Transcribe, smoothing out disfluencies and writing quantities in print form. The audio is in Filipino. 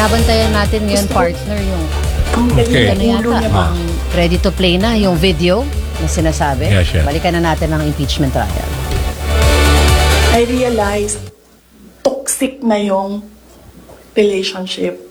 binabantayan natin ngayon, partner, yung Okay. ano yata, ready to play na, yung video na sinasabi. Yes, yes. Balikan na natin ang impeachment trial. I realized toxic na yung relationship.